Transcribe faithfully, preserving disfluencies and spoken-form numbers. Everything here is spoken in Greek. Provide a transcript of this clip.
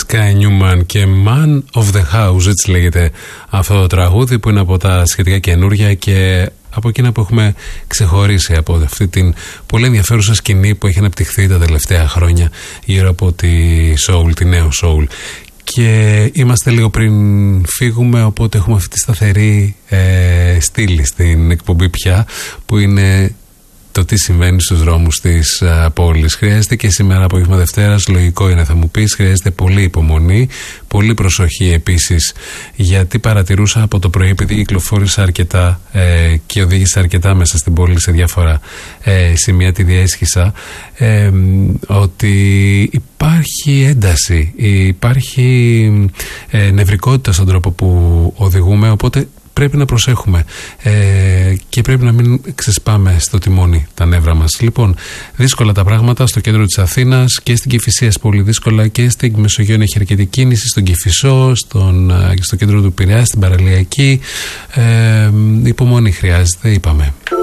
Sky Newman και Man of the House, έτσι λέγεται αυτό το τραγούδι, που είναι από τα σχετικά καινούρια και από εκείνα που έχουμε ξεχωρίσει από αυτή την πολύ ενδιαφέρουσα σκηνή που έχει αναπτυχθεί τα τελευταία χρόνια γύρω από τη soul, τη νέο soul. Και είμαστε λίγο πριν φύγουμε, οπότε έχουμε αυτή τη σταθερή ε, στήλη στην εκπομπή πια, που είναι το τι συμβαίνει στους δρόμους της α, πόλης. Χρειάζεται και σήμερα απόγευμα Δευτέρας, λογικό είναι θα μου πεις, χρειάζεται πολύ υπομονή, πολύ προσοχή επίσης, γιατί παρατηρούσα από το πρωί, επειδή κυκλοφόρησα αρκετά ε, και οδήγησα αρκετά μέσα στην πόλη σε διάφορα ε, σημεία, τη διέσχισα, ε, ότι υπάρχει ένταση, υπάρχει ε, νευρικότητα στον τρόπο που οδηγούμε, οπότε πρέπει να προσέχουμε ε, και πρέπει να μην ξεσπάμε στο τιμόνι τα νεύρα μας. Λοιπόν, δύσκολα τα πράγματα στο κέντρο της Αθήνας και στην Κηφισίας, πολύ δύσκολα, και στην Μεσογείο έχει αρκετή κίνηση, στον Κηφισό, στον, στο κέντρο του Πειραιά, στην Παραλιακή. Ε, υπομονή χρειάζεται, είπαμε.